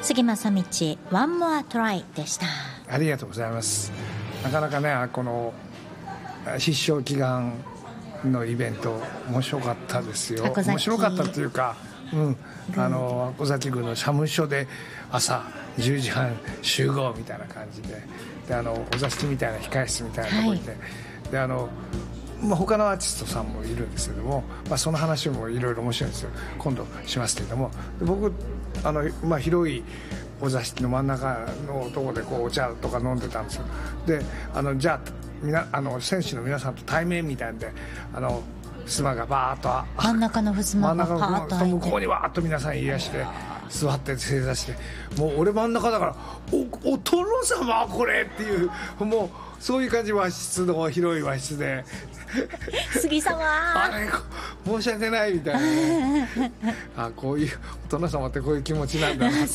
杉正道ワンモアトライでした。 ありがとうございます。なかなかね、この必勝祈願のイベント面白かったですよ。面白かったというか、小崎郡の社務所で朝10時半集合みたいな感じで、お座敷みたいな控室みたいなところにね、で他のアーティストさんもいるんですけども、その話もいろいろ面白いんですよ。今度しますけれども、僕広いお座敷の真ん中のところでこうお茶とか飲んでたんですよ。でじゃあ選手の皆さんと対面みたいなんで襖がバーッと真ん中の襖がパーッと開いて、 向こうにわーっと皆さんいらして座って正座して、もう俺真ん中だからお殿様これっていう、もうそういう感じ。和室の広い和室で杉様申し訳ないみたいな、こういうお殿様ってこういう気持ちなんだなって